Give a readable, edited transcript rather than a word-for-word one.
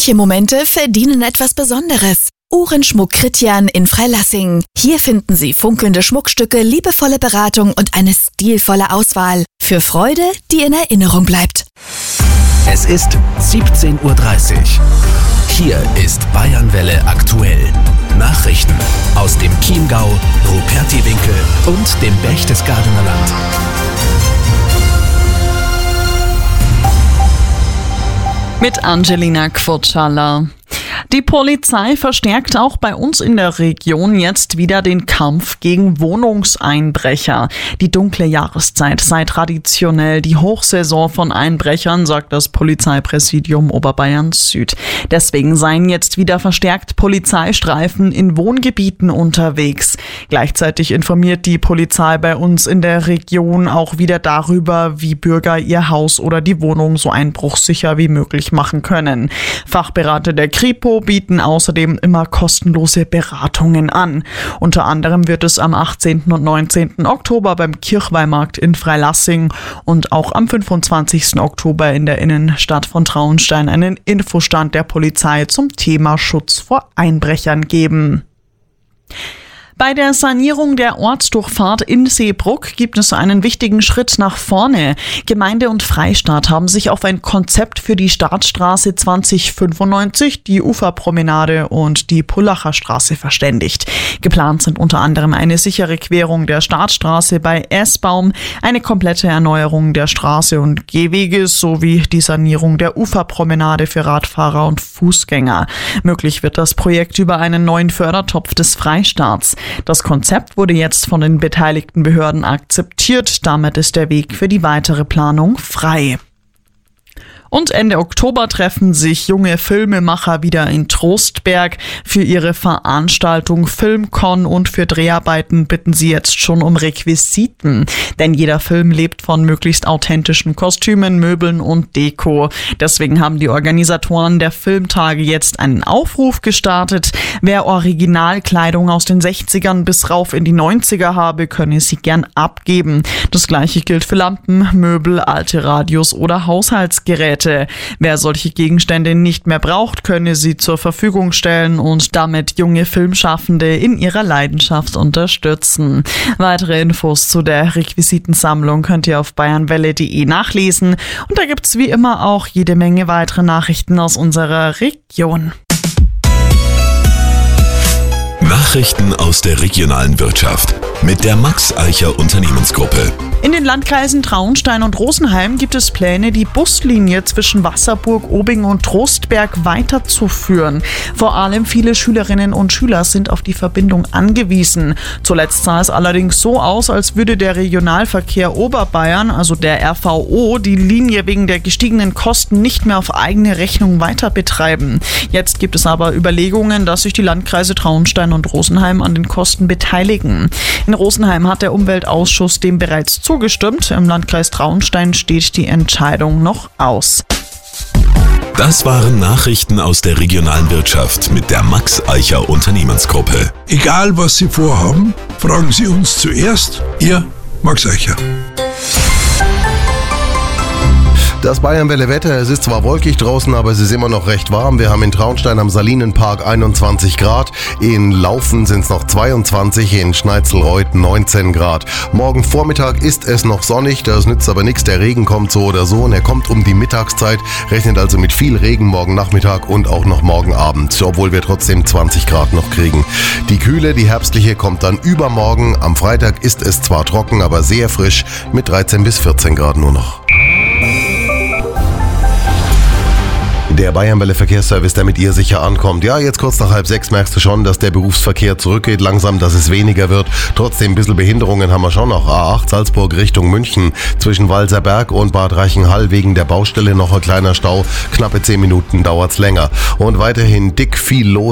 Manche Momente verdienen etwas Besonderes. Uhrenschmuck Christian in Freilassing. Hier finden Sie funkelnde Schmuckstücke, liebevolle Beratung und eine stilvolle Auswahl. Für Freude, die in Erinnerung bleibt. Es ist 17:30 Uhr. Hier ist Bayernwelle aktuell. Nachrichten aus dem Chiemgau, Rupertiwinkel und dem Berchtesgadener Land. Mit Angelina Quotschala. Die Polizei verstärkt auch bei uns in der Region jetzt wieder den Kampf gegen Wohnungseinbrecher. Die dunkle Jahreszeit sei traditionell die Hochsaison von Einbrechern, sagt das Polizeipräsidium Oberbayern Süd. Deswegen seien jetzt wieder verstärkt Polizeistreifen in Wohngebieten unterwegs. Gleichzeitig informiert die Polizei bei uns in der Region auch wieder darüber, wie Bürger ihr Haus oder die Wohnung so einbruchsicher wie möglich machen können. Fachberater der Kripo bieten außerdem immer kostenlose Beratungen an. Unter anderem wird es am 18. und 19. Oktober beim Kirchweihmarkt in Freilassing und auch am 25. Oktober in der Innenstadt von Traunstein einen Infostand der Polizei zum Thema Schutz vor Einbrechern geben. Bei der Sanierung der Ortsdurchfahrt in Seebrugg gibt es einen wichtigen Schritt nach vorne. Gemeinde und Freistaat haben sich auf ein Konzept für die Staatsstraße 2095, die Uferpromenade und die Pullacher Straße verständigt. Geplant sind unter anderem eine sichere Querung der Staatsstraße bei Essbaum, eine komplette Erneuerung der Straße und Gehweges sowie die Sanierung der Uferpromenade für Radfahrer und Fußgänger. Möglich wird das Projekt über einen neuen Fördertopf des Freistaats. Das Konzept wurde jetzt von den beteiligten Behörden akzeptiert. Damit ist der Weg für die weitere Planung frei. Und Ende Oktober treffen sich junge Filmemacher wieder in Trostberg für ihre Veranstaltung Filmcon und für Dreharbeiten bitten sie jetzt schon um Requisiten. Denn jeder Film lebt von möglichst authentischen Kostümen, Möbeln und Deko. Deswegen haben die Organisatoren der Filmtage jetzt einen Aufruf gestartet. Wer Originalkleidung aus den 60ern bis rauf in die 90er habe, könne sie gern abgeben. Das gleiche gilt für Lampen, Möbel, alte Radios oder Haushaltsgeräte. Wer solche Gegenstände nicht mehr braucht, könne sie zur Verfügung stellen und damit junge Filmschaffende in ihrer Leidenschaft unterstützen. Weitere Infos zu der Requisitensammlung könnt ihr auf bayernwelle.de nachlesen und da gibt's wie immer auch jede Menge weitere Nachrichten aus unserer Region. Nachrichten aus der regionalen Wirtschaft mit der Max Eicher Unternehmensgruppe. In den Landkreisen Traunstein und Rosenheim gibt es Pläne, die Buslinie zwischen Wasserburg, Obing und Trostberg weiterzuführen. Vor allem viele Schülerinnen und Schüler sind auf die Verbindung angewiesen. Zuletzt sah es allerdings so aus, als würde der Regionalverkehr Oberbayern, also der RVO, die Linie wegen der gestiegenen Kosten nicht mehr auf eigene Rechnung weiter betreiben. Jetzt gibt es aber Überlegungen, dass sich die Landkreise Traunstein und Rosenheim an den Kosten beteiligen. In Rosenheim hat der Umweltausschuss dem bereits zugestimmt. Im Landkreis Traunstein steht die Entscheidung noch aus. Das waren Nachrichten aus der regionalen Wirtschaft mit der Max Eicher Unternehmensgruppe. Egal was Sie vorhaben, fragen Sie uns zuerst. Ihr Max Eicher. Das Bayernwelle-Wetter, es ist zwar wolkig draußen, aber es ist immer noch recht warm. Wir haben in Traunstein am Salinenpark 21 Grad, in Laufen sind es noch 22, in Schneizelreuth 19 Grad. Morgen Vormittag ist es noch sonnig, das nützt aber nichts, der Regen kommt so oder so und er kommt um die Mittagszeit, rechnet also mit viel Regen morgen Nachmittag und auch noch morgen Abend, obwohl wir trotzdem 20 Grad noch kriegen. Die Kühle, die herbstliche, kommt dann übermorgen. Am Freitag ist es zwar trocken, aber sehr frisch mit 13 bis 14 Grad nur noch. Der Bayernwelle Verkehrsservice, der mit ihr sicher ankommt. Ja, jetzt kurz nach 5:30 merkst du schon, dass der Berufsverkehr zurückgeht langsam, dass es weniger wird. Trotzdem ein bisschen Behinderungen haben wir schon noch. A8 Salzburg Richtung München. Zwischen Walserberg und Bad Reichenhall wegen der Baustelle noch ein kleiner Stau. Knappe 10 Minuten dauert's länger. Und weiterhin dick viel los.